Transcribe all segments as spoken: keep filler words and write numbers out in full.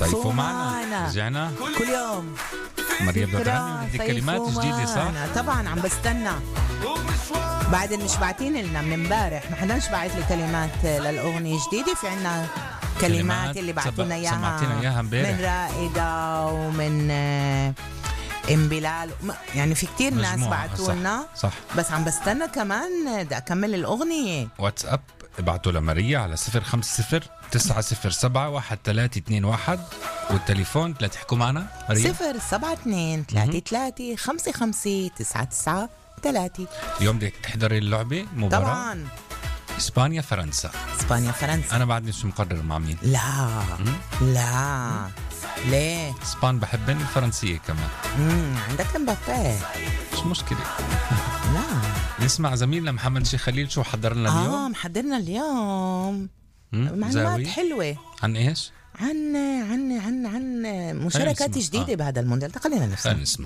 صيفوا معنا. رجعنا كل يوم. مريم بدراني بدي كلمات جديدة صح؟ طبعا عم بستنى. بعد مش باعتين لنا من امبارح، ما حداش باعت لي كلمات للأغنية الجديدة. في عنا كلمات اللي بعتونا اياها سمعتينا اياها امبارح من رائدة ومن ام بلال، يعني في كتير ناس بعتونا صح. صح بس عم بستنى كمان بدي اكمل الأغنية. واتساب ابعتوا لماريا على صفر خمسة صفر تسعة صفر سبعة واحد ثلاثة اثنين واحد، والتليفون لا تحكوا معنا ماريا صفر سبعة اثنين ثلاثة ثلاثة خمسة خمسة تسعة تسعة ثلاثة. اليوم بدك تحضري اللعبة مباراة طبعا إسبانيا فرنسا. إسبانيا فرنسا أنا بعدني مش مقرر مع مين. لا مم؟ لا مم. ليه؟ إسبان بحبن، الفرنسية كمان. مم. عندك مبابي مش مشكلة. لا نسمع زميلنا محمد شيخ خليل شو حضر لنا اليوم. آه محضرنا اليوم معلومات حلوة. عن إيش؟ عن عن عن عن مشاركات جديدة آه. بهذا المونديال. خلينا نسمع. نسمع.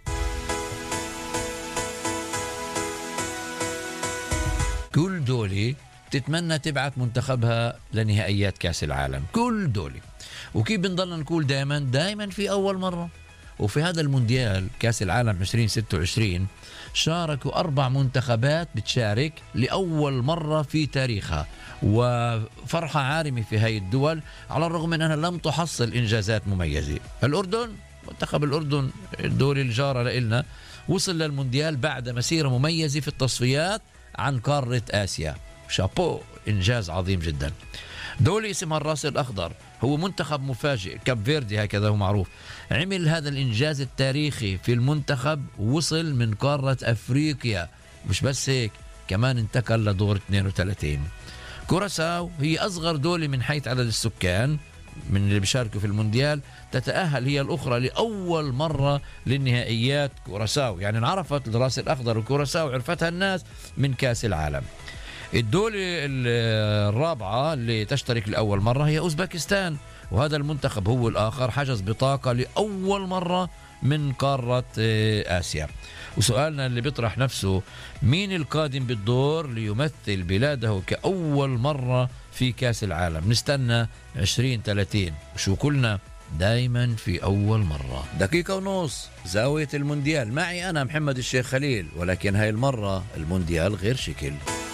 كل دولة تتمنى تبعت منتخبها لنهائيات كأس العالم، كل دولة. وكيف بنضلنا نقول دائما دائما في أول مرة. وفي هذا المونديال كأس العالم عشرين ستة وعشرين شاركوا أربع منتخبات بتشارك لأول مرة في تاريخها، وفرحة عارمة في هاي الدول على الرغم من أنها لم تحصل إنجازات مميزة. الأردن، منتخب الأردن الدولة الجارة لإلنا، وصل للمونديال بعد مسيرة مميزة في التصفيات عن قارة آسيا. شابو، إنجاز عظيم جدا. دولة اسمها الراس الأخضر، هو منتخب مفاجئ، كاب فيردي هكذا هو معروف، عمل هذا الإنجاز التاريخي في المنتخب، وصل من قارة أفريقيا. مش بس هيك، كمان انتقل لدور اثنين وثلاثين. كوراساو هي أصغر دولة من حيث عدد السكان من اللي بيشاركوا في المونديال، تتأهل هي الأخرى لأول مرة للنهائيات. كوراساو يعني انعرفت الراس الأخضر وكوراساو عرفتها الناس من كأس العالم. الدولة الرابعة اللي تشترك لأول مرة هي أوزبكستان، وهذا المنتخب هو الآخر حجز بطاقة لأول مرة من قارة آسيا. وسؤالنا اللي بيطرح نفسه، مين القادم بالدور ليمثل بلاده كأول مرة في كأس العالم؟ نستنى عشرين ثلاثين. وشو كلنا دايما في أول مرة. دقيقة ونص زاوية المونديال معي أنا محمد الشيخ خليل، ولكن هاي المرة المونديال غير شكل.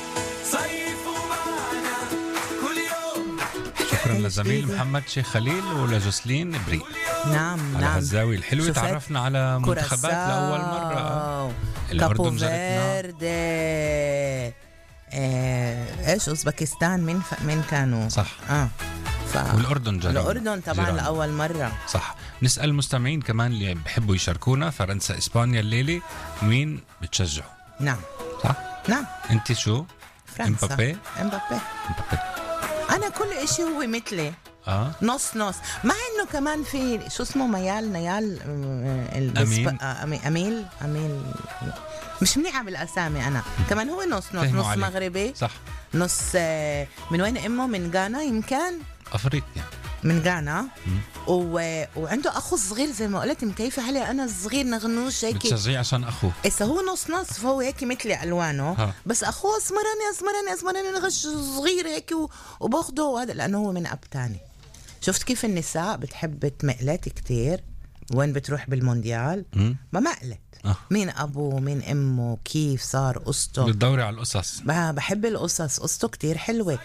شكرا لزميل محمد شيخ خليل ولجسلين بريق. نعم على نعم هالزاوية الحلوة تعرفنا على منتخبات لأول مرة. الأردن جارتنا آه، ايش اوزبكستان من ف... من كانوا صح اه ف... والأردن جارتنا. الأردن طبعا جيران. لأول مرة صح. نسأل المستمعين كمان اللي بحبوا يشاركونا، فرنسا إسبانيا الليلة مين بتشجعوا؟ نعم صح نعم. انت شو؟ فرنسا. امبابي امبابي انا كل اشي هو مثلي اه نص نص، مع انه كمان في شو اسمه ميال نيال امين اميل اميل مش منيحه بالاسامي اانا كمان. هو نص نص نص عليك. مغربي صح، نص من وين امه؟ من غانا يمكن، افريقيا من غانا و... وعنده اخو صغير زي ما قلت مكيفه عليه انا صغير نغنوش هيك بتشجعي عشان اخوه. إسا هو نص نص فهو هيك مثلي الوانه ها. بس اخوه اسمراني اسمراني اسمراني نغش صغير هيك و... وباخده وهذا لانه هو من اب تاني. شفت كيف النساء بتحب تمقلت كتير وين بتروح بالمونديال؟ ما مقلت آه. مين أبوه مين أمه كيف صار قصته، بتدوري على القصص. بحب القصص، قصته كتير حلوة.